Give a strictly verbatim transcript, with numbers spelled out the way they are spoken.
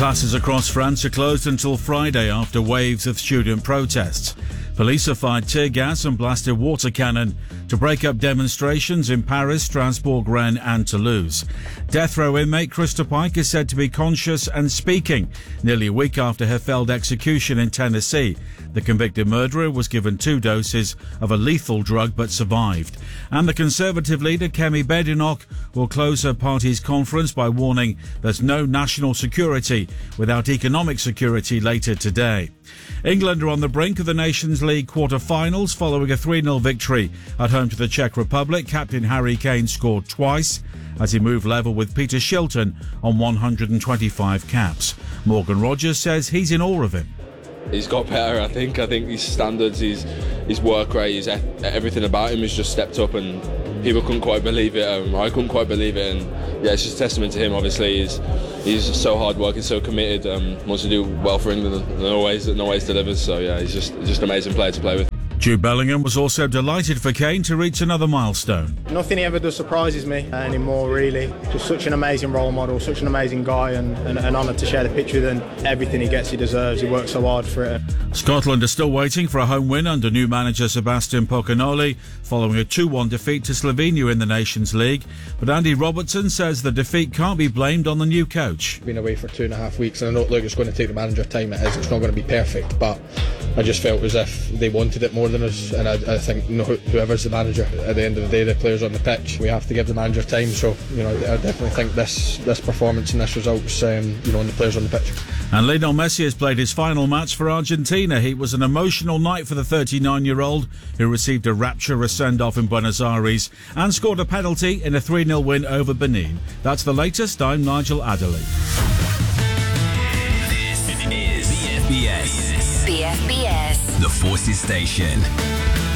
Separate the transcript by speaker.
Speaker 1: Classes across France are closed until Friday after waves of student protests. Police have fired tear gas and blasted water cannon to break up demonstrations in Paris, Strasbourg, Rennes and Toulouse. Death row inmate Krista Pike is said to be conscious and speaking nearly a week after her failed execution in Tennessee. The convicted murderer was given two doses of a lethal drug but survived. And the Conservative leader Kemi Badenoch will close her party's conference by warning there's no national security without economic security later today. England are on the brink of the Nations League quarter-finals following a three nil victory at home to the Czech Republic. Captain Harry Kane scored twice as he moved level with Peter Shilton on one hundred twenty-five caps. Morgan Rogers says he's in awe of him.
Speaker 2: He's got better, I think. I think his standards, his, his work rate, his, everything about him has just stepped up, and people couldn't quite believe it. Um, I couldn't quite believe it, and yeah, it's just a testament to him. Obviously, he's he's so hard working, so committed, um, wants to do well for England, and always and always delivers. So yeah, he's just just an amazing player to play with.
Speaker 1: Jude Bellingham was also delighted for Kane to reach another milestone.
Speaker 3: Nothing he ever does surprises me anymore, really. Just such an amazing role model, such an amazing guy, and, and an honour to share the pitch with him. Everything he gets, he deserves. He works so hard for it.
Speaker 1: Scotland are still waiting for a home win under new manager Sebastian Pocanoli following a two one defeat to Slovenia in the Nations League. But Andy Robertson says the defeat can't be blamed on the new coach.
Speaker 4: Been away for two and a half weeks, and I know look, it's going to take the manager time. It is. It's not going to be perfect, but I just felt as if they wanted it more than us, and I, I think you know, whoever's the manager, at the end of the day, the players on the pitch, we have to give the manager time. So you know, I definitely think this this performance and this results, um, you know, on the players on the pitch.
Speaker 1: And Lionel Messi has played his final match for Argentina. It was an emotional night for the thirty-nine-year-old who received a rapturous send-off in Buenos Aires and scored a penalty in a three nil win over Benin. That's the latest. I'm Nigel Adderley.
Speaker 5: This is B F B S.
Speaker 6: B F B S.
Speaker 5: The Forces Station.